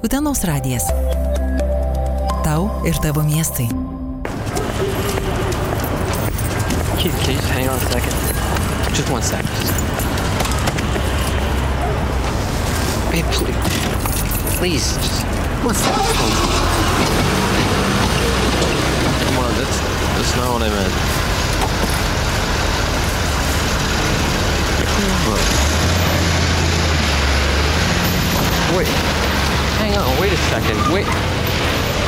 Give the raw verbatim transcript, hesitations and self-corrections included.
Utenos radijas. Tau ir tavo miestai. Can, can you just hang on a second? Just one second. Babe, please. Please, just one second. Come on, that's, that's not what I meant. Wait. Hang on, wait a second. Wait.